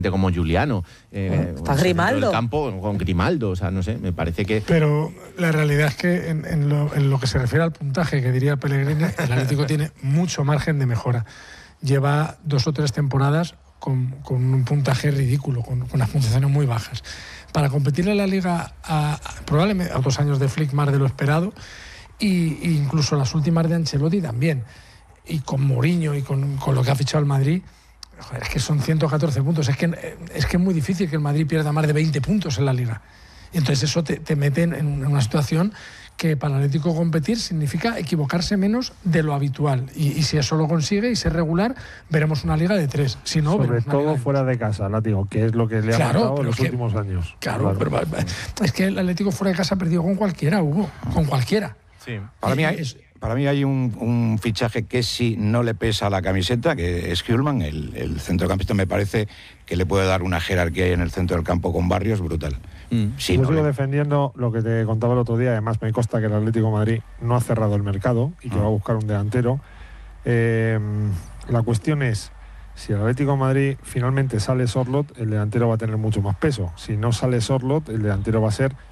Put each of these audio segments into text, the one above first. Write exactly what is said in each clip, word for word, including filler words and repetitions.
como Juliano, eh, está Grimaldo el campo con Grimaldo, o sea, no sé, me parece que... Pero la realidad es que en, en, lo, en lo que se refiere al puntaje que diría Pellegrini, el Atlético tiene mucho margen de mejora. Lleva dos o tres temporadas con, con un puntaje ridículo, con, con unas puntuaciones muy bajas. Para competir en la Liga, a, a, probablemente a dos años de Flick más de lo esperado, y, e incluso las últimas de Ancelotti también, y con Mourinho y con, con lo que ha fichado el Madrid. Joder, es que son ciento catorce puntos. Es que, es que es muy difícil que el Madrid pierda más de veinte puntos en la Liga. Y entonces eso te, te mete en una situación que para el Atlético competir significa equivocarse menos de lo habitual. Y, y si eso lo consigue y ser regular, veremos una Liga de tres. Si no, sobre todo de fuera de casa, Látigo, que es lo que le ha claro, pasado en los que, últimos años. Claro, claro. Pero es que el Atlético fuera de casa ha perdido con cualquiera, Hugo. Con cualquiera. Sí. Para mí hay... Es, Para mí hay un, un fichaje que sí no le pesa a la camiseta, que es Hjulmand, el, el centrocampista. Me parece que le puede dar una jerarquía ahí en el centro del campo con Barrios brutal. Mm. Sí, Yo no sigo le... defendiendo lo que te contaba el otro día. Además me consta que el Atlético de Madrid no ha cerrado el mercado y que ah. va a buscar un delantero. Eh, la cuestión es, si el Atlético de Madrid finalmente sale Sorloth, el delantero va a tener mucho más peso. Si no sale Sorloth, el delantero va a ser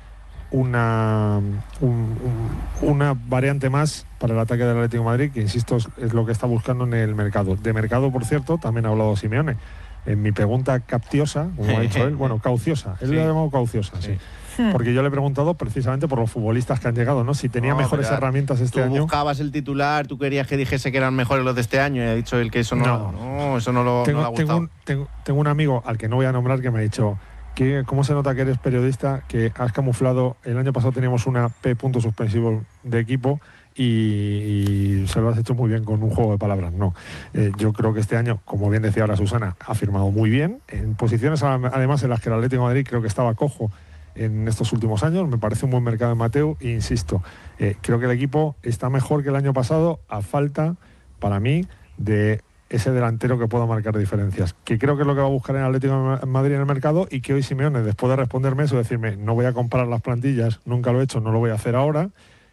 una, un, un, una variante más para el ataque del Atlético de Madrid, que insisto es, es lo que está buscando en el mercado. De mercado, por cierto, también ha hablado Simeone. En mi pregunta capciosa, como ha dicho él, bueno, cauciosa, él sí. lo ha llamado cauciosa, sí. sí. Porque yo le he preguntado precisamente por los futbolistas que han llegado, ¿no? Si tenía no, mejores herramientas este tú año. Tú buscabas el titular, tú querías que dijese que eran mejores los de este año y ha dicho él que eso no, no, no eso no lo tengo, no le ha gustado. Tengo un, tengo, tengo un amigo al que no voy a nombrar que me ha dicho... Que, ¿cómo se nota que eres periodista? Que has camuflado. El año pasado teníamos una P punto suspensivo de equipo y, y se lo has hecho muy bien con un juego de palabras. No, eh, yo creo que este año, como bien decía ahora Susana, ha firmado muy bien en posiciones además en las que el Atlético de Madrid creo que estaba cojo en estos últimos años. Me parece un buen mercado en Mateu e insisto, eh, creo que el equipo está mejor que el año pasado a falta, para mí, de ese delantero que pueda marcar diferencias, que creo que es lo que va a buscar en Atlético de Madrid en el mercado, y que hoy Simeone, después de responderme eso, decirme, no voy a comparar las plantillas, nunca lo he hecho, no lo voy a hacer ahora,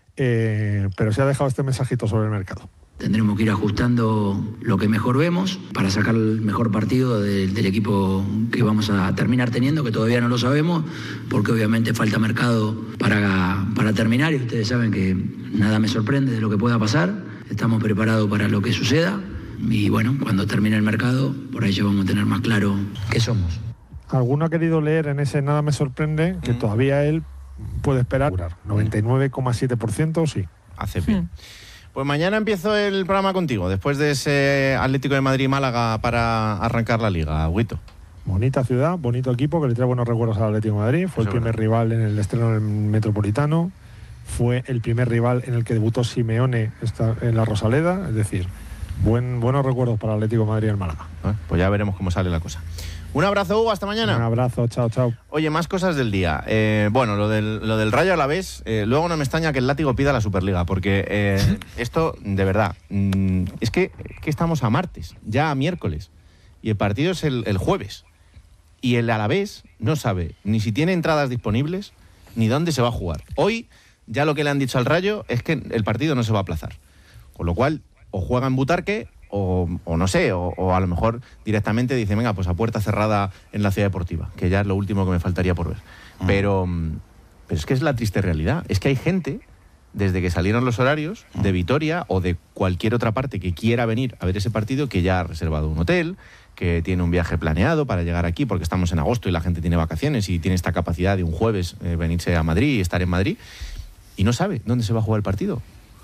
eh, pero sí ha dejado este mensajito sobre el mercado. Tendremos que ir ajustando lo que mejor vemos para sacar el mejor partido de, del equipo que vamos a terminar teniendo, que todavía no lo sabemos, porque obviamente falta mercado para, para terminar, y ustedes saben que nada me sorprende de lo que pueda pasar, estamos preparados para lo que suceda. Y bueno, cuando termine el mercado, por ahí ya vamos a tener más claro qué somos. Alguno ha querido leer en ese nada me sorprende que mm. todavía él puede esperar. noventa y nueve coma siete por ciento sí. Hace bien. Mm. Pues mañana empiezo el programa contigo, después de ese Atlético de Madrid-Málaga para arrancar la Liga, Huito. Bonita ciudad, bonito equipo que le trae buenos recuerdos al Atlético de Madrid. Fue Eso el primer verdad. rival en el estreno del Metropolitano. Fue el primer rival en el que debutó Simeone en la Rosaleda, es decir... Buen, buenos recuerdos para el Atlético de Madrid en Málaga. Eh, pues ya veremos cómo sale la cosa. Un abrazo, Hugo, hasta mañana. Un abrazo, chao, chao. Oye, más cosas del día. Eh, bueno, lo del, lo del Rayo Alavés, eh, luego no me extraña que el Látigo pida la Superliga, porque eh, esto, de verdad, mmm, es que, que estamos a martes, ya a miércoles, y el partido es el, el jueves. Y el Alavés no sabe ni si tiene entradas disponibles, ni dónde se va a jugar. Hoy, ya lo que le han dicho al Rayo es que el partido no se va a aplazar. Con lo cual... o juega en Butarque, o, o no sé, o, o a lo mejor directamente dice, venga, pues a puerta cerrada en la Ciudad Deportiva, que ya es lo último que me faltaría por ver. Mm. Pero, pero es que es la triste realidad. Es que hay gente, desde que salieron los horarios, de Vitoria o de cualquier otra parte que quiera venir a ver ese partido, que ya ha reservado un hotel, que tiene un viaje planeado para llegar aquí, porque estamos en agosto y la gente tiene vacaciones y tiene esta capacidad de un jueves eh, venirse a Madrid y estar en Madrid, y no sabe dónde se va a jugar el partido.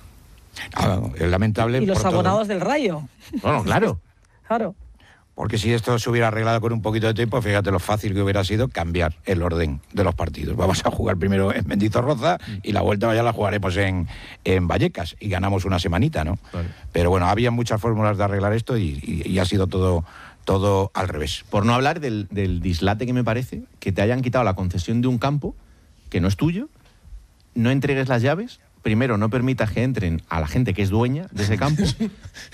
Ah, es lamentable. Y los abonados del Rayo. Bueno, claro. Claro. Porque si esto se hubiera arreglado con un poquito de tiempo, fíjate lo fácil que hubiera sido cambiar el orden de los partidos. Vamos a jugar primero en Mendizorroza y la vuelta ya la jugaremos en, en Vallecas y ganamos una semanita, ¿no? Vale. Pero bueno, había muchas fórmulas de arreglar esto y, y, y ha sido todo, todo al revés. Por no hablar del, del dislate que me parece, que te hayan quitado la concesión de un campo que no es tuyo, no entregues las llaves. Primero, no permitas que entren a la gente que es dueña de ese campo